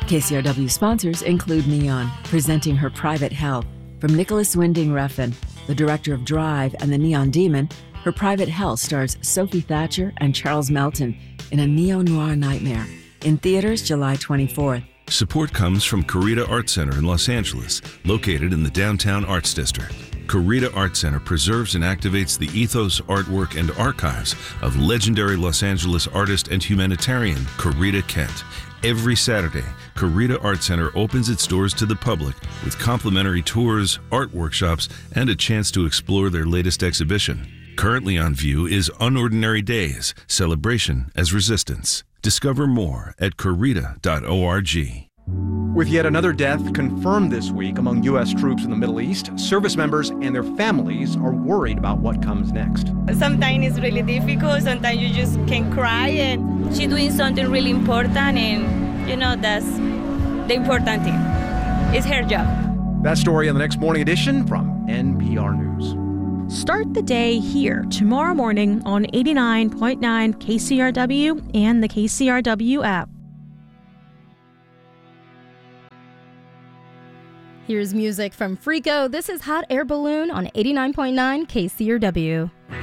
KCRW sponsors include Neon, presenting Her Private Hell. From Nicholas Winding Refn, the director of Drive and The Neon Demon, Her Private Hell stars Sophie Thatcher and Charles Melton in a neo-noir nightmare. In theaters July 24th. Support comes from Corita Art Center in Los Angeles, located in the Downtown Arts District. Corita Art Center preserves and activates the ethos, artwork, and archives of legendary Los Angeles artist and humanitarian Corita Kent. Every Saturday, Corita Art Center opens its doors to the public with complimentary tours, art workshops, and a chance to explore their latest exhibition. Currently on view is Unordinary Days, Celebration as Resistance. Discover more at corita.org. With yet another death confirmed this week among U.S. troops in the Middle East, service members and their families are worried about what comes next. Sometimes it's really difficult. Sometimes you just can cry, and she's doing something really important, and that's the important thing. It's her job. That story in the next morning edition from NPR News. Start the day here tomorrow morning on 89.9 KCRW and the KCRW app. Here's music from Freako. This is Hot Air Balloon on 89.9 KCRW.